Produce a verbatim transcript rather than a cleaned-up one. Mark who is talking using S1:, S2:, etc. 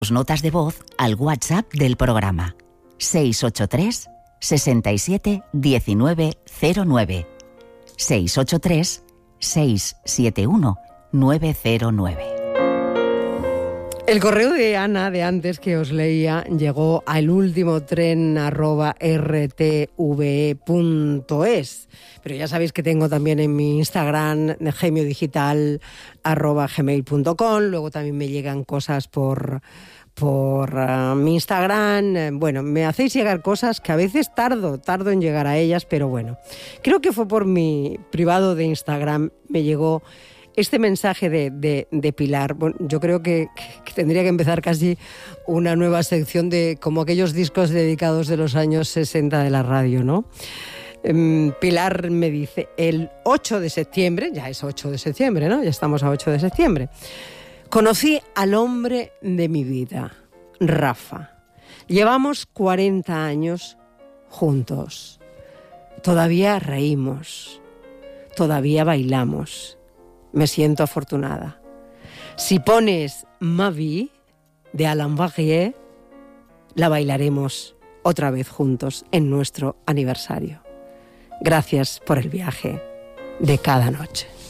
S1: Notas de voz al WhatsApp del programa seis ocho tres, seis siete, uno nueve cero nueve seis ocho tres, seis siete uno, nueve cero nueve.
S2: El correo de Ana de antes que os leía llegó al último tren arroba r t v e punto es, pero ya sabéis que tengo también en mi Instagram gemiodigital arroba gmail punto com, luego también me llegan cosas por, por uh, mi Instagram, bueno, me hacéis llegar cosas que a veces tardo, tardo en llegar a ellas, pero bueno, creo que fue por mi privado de Instagram, me llegó este mensaje de, de, de Pilar. Bueno, yo creo que, que tendría que empezar casi una nueva sección de como aquellos discos dedicados de los años sesenta de la radio, ¿no? Um, Pilar me dice, el ocho de septiembre, ya es ocho de septiembre, ¿no? Ya estamos a ocho de septiembre, conocí al hombre de mi vida, Rafa. Llevamos cuarenta años juntos. Todavía reímos, todavía bailamos. Me siento afortunada. Si pones Ma Vie de Alain Barrière, la bailaremos otra vez juntos en nuestro aniversario. Gracias por el viaje de cada noche.